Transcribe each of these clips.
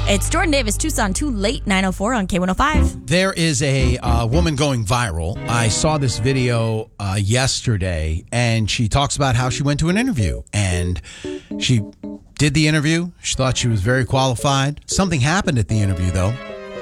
It's Jordan Davis, Tucson, too late, 9:04 on K105. There is a woman going viral. I saw this video yesterday, and she talks about how she went to an interview, and she did the interview. She thought she was very qualified. Something happened at the interview, though.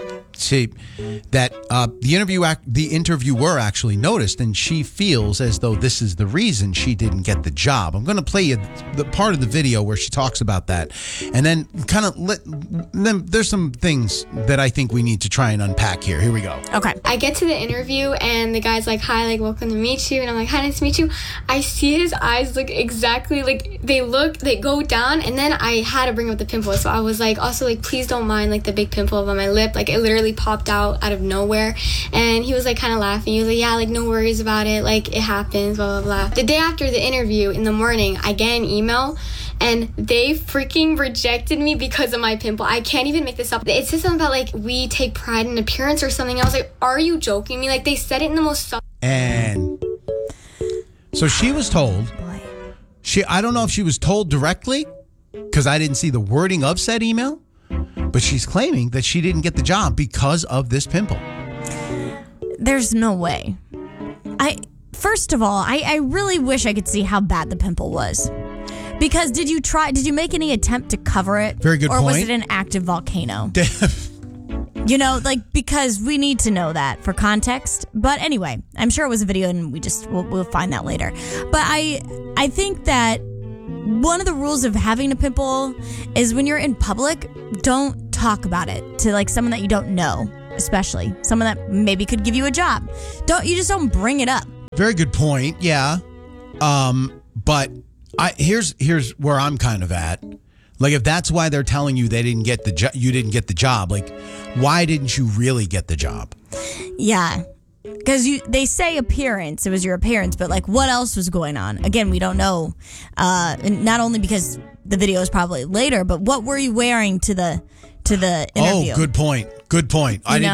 The interviewer actually noticed, and she feels as though this is the reason she didn't get the job. I'm going to play you the part of the video where she talks about that, and then there's some things that I think we need to try and unpack here. Here we go. Okay. I get to the interview, and the guy's like, hi, like, welcome to meet you. And I'm like, hi, nice to meet you. I see his eyes look exactly like they go down, and then I had to bring up the pimple. So I was like, also, like, please don't mind, like, the big pimple on my lip. Like, it literally popped out of nowhere. And he was, like, kind of laughing. He was like, yeah, like, no worries about it. Like, it happens, blah, blah, blah. The day after the interview, in the morning, I get an email, and they freaking rejected me because of my pimple. I can't even make this up. It says something about, like, we take pride in appearance or something. I was like, are you joking me? Like, they said it in the most... And so she was told... I don't know if she was told directly, because I didn't see the wording of said email, but she's claiming that she didn't get the job because of this pimple. There's no way. First of all, I really wish I could see how bad the pimple was. Because did you make any attempt to cover it? Very good point. Or was it an active volcano? You know, like, because we need to know that for context. But anyway, I'm sure it was a video, and we'll find that later. But I think that one of the rules of having a pimple is when you're in public, don't talk about it to, like, someone that you don't know, especially someone that maybe could give you a job. You just don't bring it up. Very good point. Yeah. But here's where I'm kind of at. Like, if that's why they're telling you you didn't get the job, like, why didn't you really get the job? Yeah. Because they say appearance, it was your appearance, but, like, what else was going on? Again, we don't know. And not only because the video is probably later, but what were you wearing to the interview? Oh, good point. Good point. I didn't